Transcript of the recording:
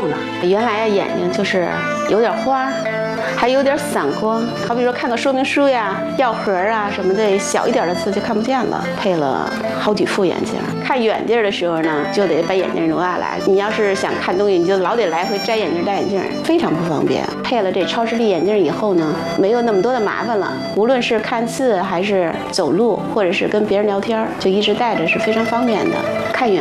了。 原来眼睛就是有点花，还有点散光，好比说看个说明书呀、药盒啊什么的，小一点的字就看不见了。配了好几副眼镜，看远地儿的时候呢，就得把眼镜挪下来。你要是想看东西，你就老得来回摘眼镜戴眼镜，非常不方便。配了这超视力眼镜以后呢，没有那么多的麻烦了。无论是看字还是走路，或者是跟别人聊天，就一直戴着是非常方便的。看远